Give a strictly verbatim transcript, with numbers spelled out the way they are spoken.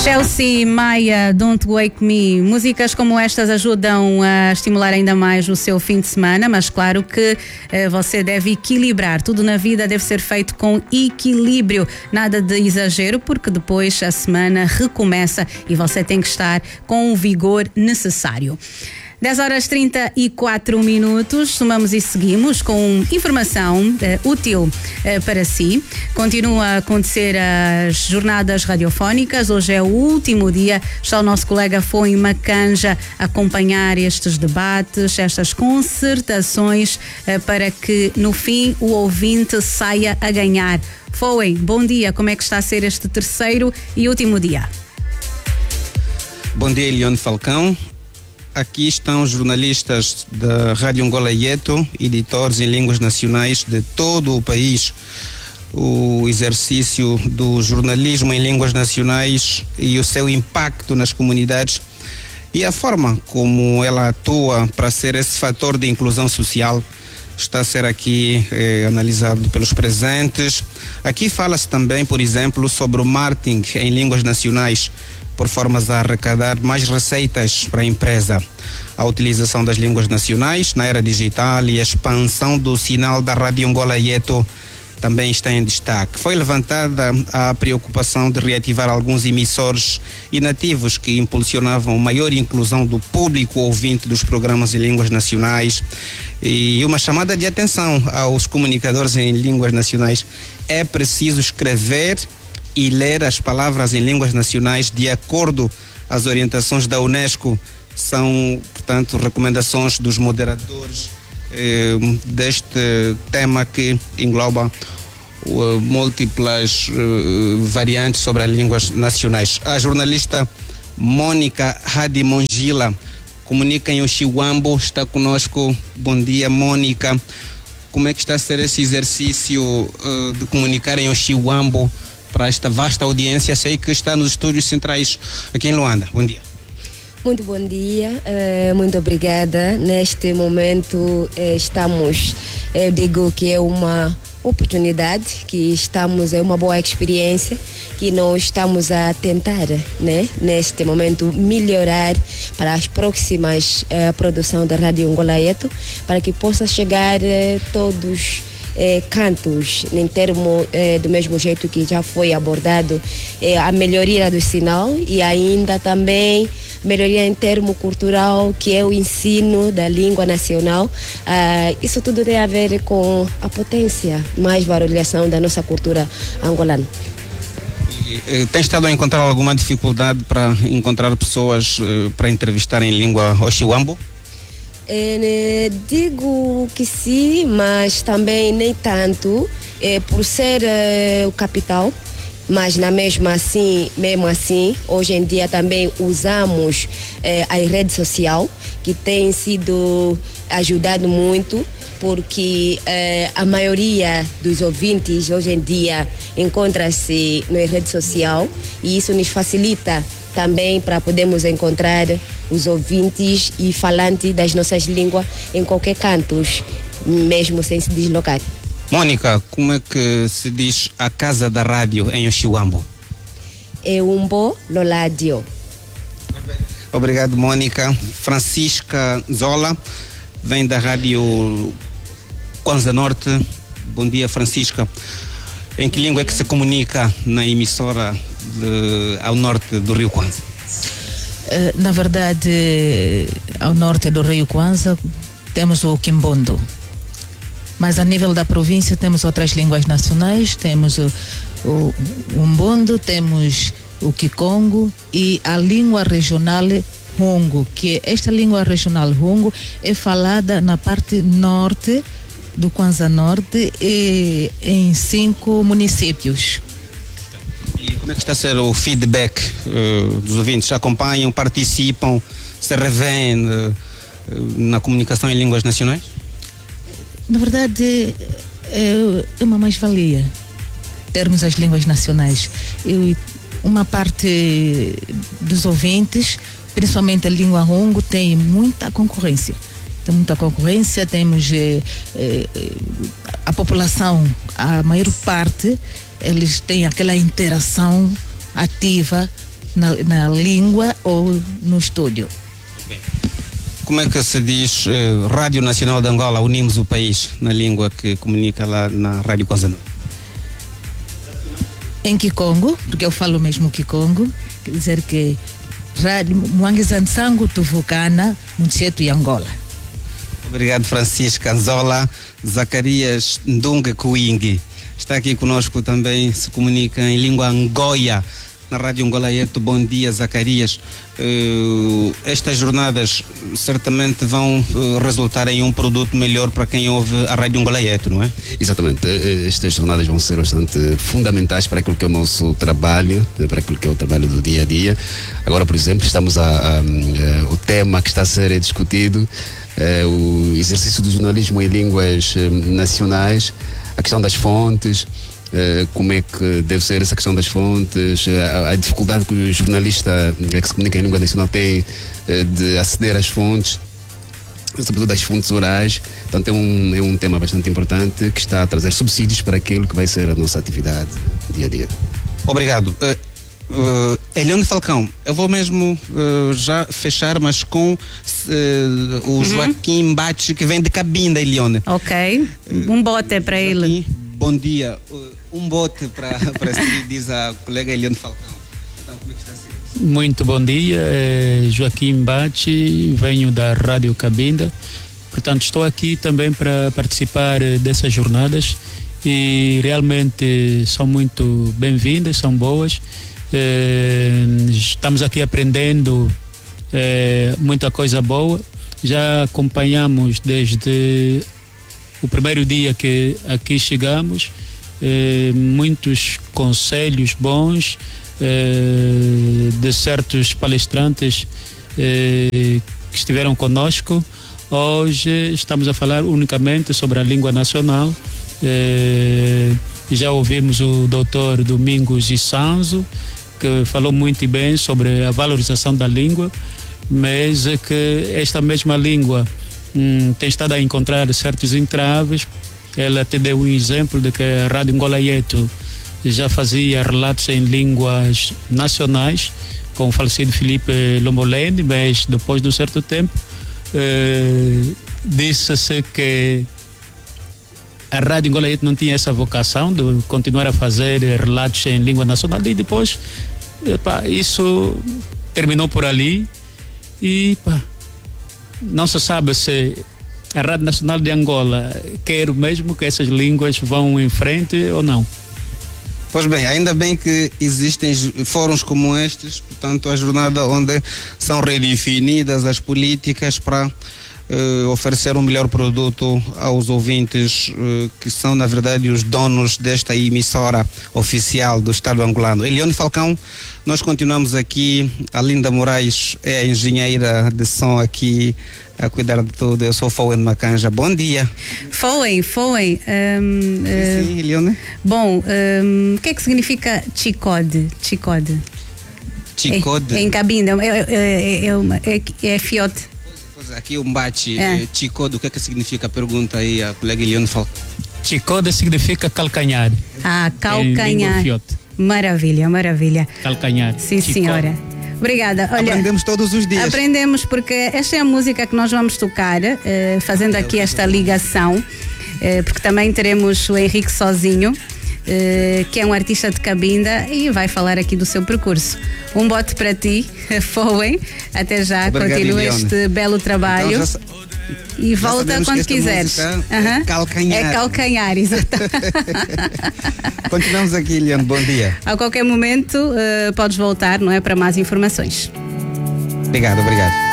Chelsea Maia, Don't Wake Me. Músicas como estas ajudam a estimular ainda mais o seu fim de semana, mas claro que eh, você deve equilibrar. Tudo na vida deve ser feito com equilíbrio. Nada de exagero, porque depois a semana recomeça e você tem que estar com o vigor necessário. dez horas trinta e quatro minutos, somamos e seguimos com informação eh, útil eh, para si. Continua a acontecer as jornadas radiofónicas, hoje é o último dia, está o nosso colega Foi Macanja a acompanhar estes debates, estas concertações eh, para que no fim o ouvinte saia a ganhar. Foi, bom dia, como é que está a ser este terceiro e último dia? Bom dia, Eliane Falcão. Aqui estão os jornalistas da Rádio Angola Yeto, editores em línguas nacionais de todo o país. O exercício do jornalismo em línguas nacionais e o seu impacto nas comunidades e a forma como ela atua para ser esse fator de inclusão social está a ser aqui eh, analisado pelos presentes. Aqui fala-se também, por exemplo, sobre o marketing em línguas nacionais, por formas a arrecadar mais receitas para a empresa. A utilização das línguas nacionais na era digital e a expansão do sinal da Rádio Angola Yeto também está em destaque. Foi levantada a preocupação de reativar alguns emissores inativos que impulsionavam maior inclusão do público ouvinte dos programas em línguas nacionais e uma chamada de atenção aos comunicadores em línguas nacionais. É preciso escrever e ler as palavras em línguas nacionais de acordo às orientações da Unesco. São, portanto, recomendações dos moderadores eh, deste tema que engloba uh, múltiplas uh, variantes sobre as línguas nacionais. A jornalista Mônica Hadimongila comunica em Oxiuambo, está conosco. Bom dia, Mônica. Como é que está a ser esse exercício uh, de comunicar em Oxiuambo para esta vasta audiência? Sei que está nos estúdios centrais aqui em Luanda. Bom dia. Muito bom dia, uh, muito obrigada. Neste momento uh, estamos, eu digo que é uma oportunidade, que estamos, é uma boa experiência que nós estamos a tentar, né, neste momento melhorar para as próximas uh, produções da Rádio Angola Yeto, para que possa chegar uh, todos Eh, cantos, em termo eh, do mesmo jeito que já foi abordado eh, a melhoria do sinal e ainda também melhoria em termo cultural, que é o ensino da língua nacional. Ah, isso tudo tem a ver com a potência, mais valorização da nossa cultura angolana. E, tem estado a encontrar alguma dificuldade para encontrar pessoas eh, para entrevistar em língua Oxiuambo? É, digo que sim, mas também nem tanto, é, por ser é, o capital, mas na mesma assim, mesmo assim, hoje em dia também usamos é, a rede social, que tem sido ajudado muito, porque é, a maioria dos ouvintes hoje em dia encontra-se na rede social e isso nos facilita também para podermos encontrar os ouvintes e falantes das nossas línguas em qualquer canto, mesmo sem se deslocar. Mônica, como é que se diz a casa da rádio em Oxiuambo? É Umbo Loladio. Obrigado, Mônica. Francisca Zola vem da rádio Kwanza Norte. Bom dia, Francisca. Em que língua é que se comunica na emissora de, ao norte do Rio Kwanza? Uh, na verdade, ao norte do Rio Kwanza temos o Kimbondo, mas a nível da província temos outras línguas nacionais, temos o, o, o Umbondo, temos o Kikongo e a língua regional Hungu, que esta língua regional Hungu é falada na parte norte do Kwanza Norte e em cinco municípios. E como é que está a ser o feedback uh, dos ouvintes? Acompanham, participam, se revêem uh, na comunicação em línguas nacionais? Na verdade, é, é uma mais-valia termos as línguas nacionais. E uma parte dos ouvintes, principalmente a língua Hungu, tem muita concorrência. Tem muita concorrência, temos eh, eh, a população, a maior parte, eles têm aquela interação ativa na, na língua ou no estúdio. Como é que se diz eh, Rádio Nacional de Angola, unimos o país, na língua que comunica lá na Rádio Cosa? Em Kikongo, porque eu falo mesmo Kikongo, quer dizer que Rádio Mwangizansango Tuvukana, Muncheto e Angola. Obrigado, Francisco Anzola. Zacarias Ndunga Kuingi está aqui conosco também, se comunica em língua angoia na Rádio Ngolaieto. Bom dia, Zacarias. Uh, estas jornadas certamente vão uh, resultar em um produto melhor para quem ouve a Rádio Ngolaieto, não é? Exatamente. Estas jornadas vão ser bastante fundamentais para aquilo que é o nosso trabalho, para aquilo que é o trabalho do dia a dia. Agora, por exemplo, estamos a, a, a o tema que está a ser discutido, é o exercício do jornalismo em línguas eh, nacionais, a questão das fontes, eh, como é que deve ser essa questão das fontes, a, a dificuldade que o jornalista eh, que se comunica em língua nacional tem eh, de aceder às fontes, sobretudo às fontes orais. Portanto, é um, é um tema bastante importante que está a trazer subsídios para aquilo que vai ser a nossa atividade dia a dia. Obrigado. Uh... Uh, Elione Falcão, eu vou mesmo uh, já fechar, mas com uh, o uhum. Joaquim Bate, que vem de Cabinda, Elione. Ok, um bote para ele. Bom dia, uh, um bote para si, diz a colega Elione Falcão. Então, como é que está sendo? Muito bom dia, é Joaquim Bate, venho da Rádio Cabinda, portanto estou aqui também para participar dessas jornadas e realmente são muito bem-vindas, são boas. Eh, estamos aqui aprendendo eh, muita coisa boa. Já acompanhamos desde o primeiro dia que aqui chegamos eh, muitos conselhos bons eh, de certos palestrantes eh, que estiveram conosco. Hoje estamos a falar unicamente sobre a língua nacional. Eh, já ouvimos o doutor Domingos Issanzo, que falou muito bem sobre a valorização da língua, mas é que esta mesma língua hum, tem estado a encontrar certos entraves. Ela te deu um exemplo de que a Rádio Ngolaieto já fazia relatos em línguas nacionais com o falecido Felipe Lombolende, mas depois de um certo tempo eh, disse-se que a Rádio Ngolaieto não tinha essa vocação de continuar a fazer relatos em língua nacional, e depois epá, isso terminou por ali e epá, não se sabe se a Rádio Nacional de Angola quer mesmo que essas línguas vão em frente ou não. Pois bem, ainda bem que existem fóruns como estes, portanto a jornada onde são redefinidas as políticas para Uh, oferecer um melhor produto aos ouvintes uh, que são na verdade os donos desta emissora oficial do Estado angolano. Elione Falcão, nós continuamos aqui. A Linda Moraes é a engenheira de som aqui a cuidar de tudo. Eu sou Fowen Macanja. Bom dia. Fowen, Fowen. Um, uh, sim, Elione. Bom, um, o que é que significa Chicode? Chicode. Chicode. É, em Cabinda, é, é, é, é, é fiote. Aqui o Mbate, é. Chicode, o que é que significa? Pergunta aí a colega Elione Falcão. Chicode significa calcanhar. Ah, calcanhar. Maravilha, maravilha. Calcanhar. Sim, Chicode. Senhora. Obrigada. Olha, aprendemos todos os dias. Aprendemos porque esta é a música que nós vamos tocar, eh, fazendo aqui esta ligação, eh, porque também teremos o Henrique Sozinho, Uh, que é um artista de Cabinda e vai falar aqui do seu percurso. Um bote para ti, Fowen. Até já. Obrigado, continua Elione. Este belo trabalho. Então, já, e já volta quando quiseres. É calcanhar. É calcanhar, exato. Continuamos aqui, Elione. Bom dia. A qualquer momento uh, podes voltar, não é? Para mais informações. Obrigado, obrigado.